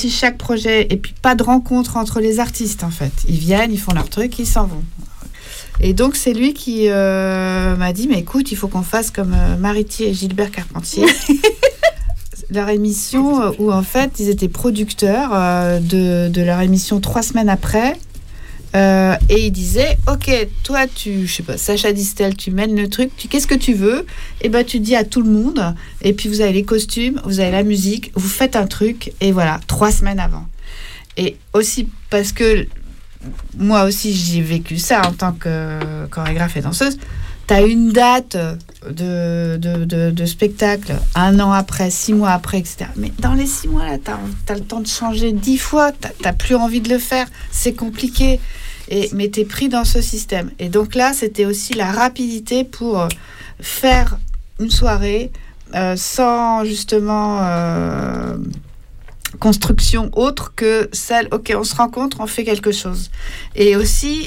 initie chaque projet et puis pas de rencontre entre les artistes en fait. Ils viennent, ils font leur truc, ils s'en vont. Et donc c'est lui qui m'a dit mais écoute, il faut qu'on fasse comme Mariti et Gilbert Carpentier. Leur émission où en fait ils étaient producteurs de leur émission 3 semaines après. Et il disait ok, toi je sais pas, Sacha Distel, tu mènes le truc, qu'est-ce que tu veux, et ben tu dis à tout le monde, et puis vous avez les costumes, vous avez la musique, vous faites un truc, et voilà, 3 semaines avant. Et aussi parce que moi aussi j'ai vécu ça en tant que chorégraphe et danseuse. T'as une date de spectacle 1 an après, 6 mois après, etc. Mais dans les 6 mois là, t'as le temps de changer 10 fois, t'as plus envie de le faire, c'est compliqué. Mais t'es pris dans ce système. Et donc là, c'était aussi la rapidité pour faire une soirée sans justement construction autre que celle, ok, on se rencontre, on fait quelque chose. Et aussi,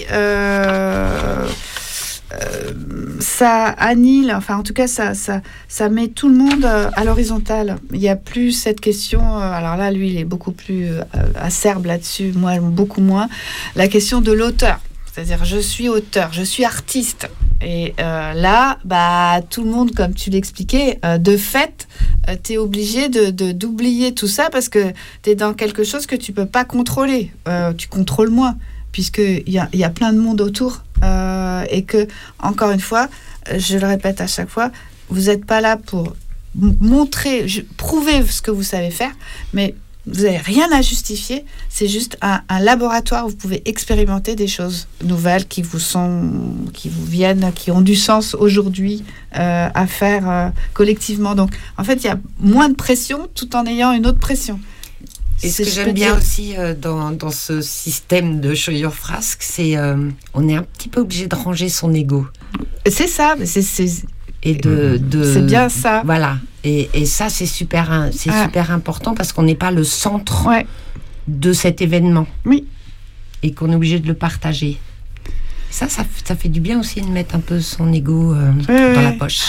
ça annule, enfin en tout cas, ça met tout le monde à l'horizontale. Il n'y a plus cette question, alors là, lui, il est beaucoup plus acerbe là-dessus, moi, beaucoup moins, la question de l'auteur. C'est-à-dire, je suis auteur, je suis artiste. Et là, tout le monde, comme tu l'expliquais, de fait, t'es obligé d'oublier tout ça parce que t'es dans quelque chose que tu peux pas contrôler. Tu contrôles moins, puisqu'il y a plein de monde autour. Et que, encore une fois, je le répète à chaque fois, vous n'êtes pas là pour montrer, prouver ce que vous savez faire, mais vous n'avez rien à justifier, c'est juste un laboratoire où vous pouvez expérimenter des choses nouvelles qui vous viennent, qui ont du sens aujourd'hui à faire collectivement. Donc, en fait, il y a moins de pression tout en ayant une autre pression. Et ce que j'aime bien aussi dans ce système de Show Your Frasque, c'est on est un petit peu obligé de ranger son ego. C'est ça, et c'est bien ça. Voilà. Et ça, c'est super important parce qu'on n'est pas le centre de cet événement. Oui. Et qu'on est obligé de le partager. Ça fait du bien aussi de mettre un peu son ego dans la poche.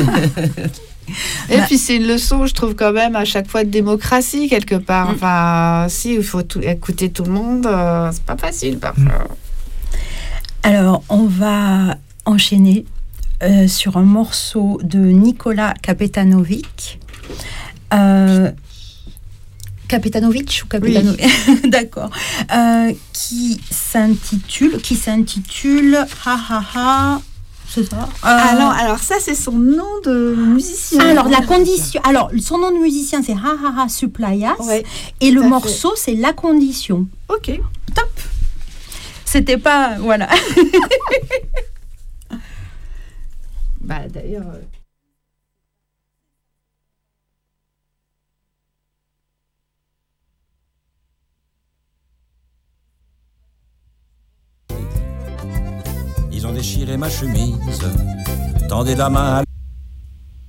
Et puis c'est une leçon, je trouve quand même à chaque fois de démocratie quelque part. Enfin, si il faut écouter tout le monde, c'est pas facile parfois. Alors on va enchaîner sur un morceau de Nicolas Kapetanovic. Kapetanovic ou Kapetanovic, oui. D'accord. Qui s'intitule Ha Ha Ha. C'est ça. Alors ça c'est son nom de musicien. Alors son nom de musicien c'est Ha Ha Ha Supplias, et le morceau c'est La Condition. Ok. Top. C'était pas voilà. D'ailleurs. Ils ont déchiré ma chemise, tendaient la main à